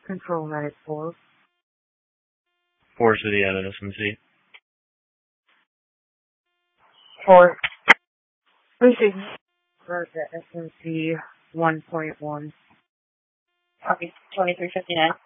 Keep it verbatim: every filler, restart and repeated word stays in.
Control nine four. Four City out of S M C. Four. Receiving. Right at S M C one point one. Copy twenty-three fifty-nine.